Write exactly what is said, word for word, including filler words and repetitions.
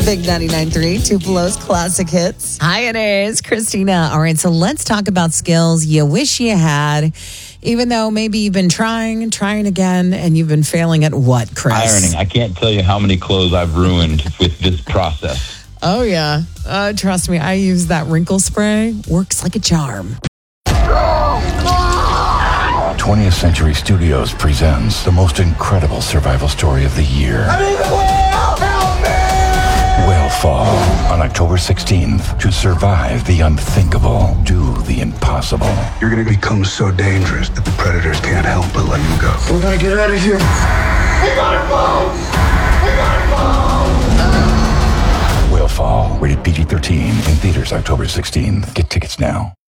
Big ninety-nine point three, Tupelo's classic hits. Hi, it is Christina. All right, so let's talk about skills you wish you had, even though maybe you've been trying and trying again and you've been failing at what, Chris? Ironing. I can't tell you how many clothes I've ruined with this process. Oh, yeah. Uh, trust me, I use that wrinkle spray. Works like a charm. twentieth Century Studios presents the most incredible survival story of the year. I'm in the whale! Help me! Whale Fall on October sixteenth. To survive the unthinkable, do the impossible. You're gonna become so dangerous that the predators can't help but let you go. We gotta get out of here. We gotta go! We gotta go! Whale Fall, rated P G thirteen, in theaters October sixteenth. Get tickets now.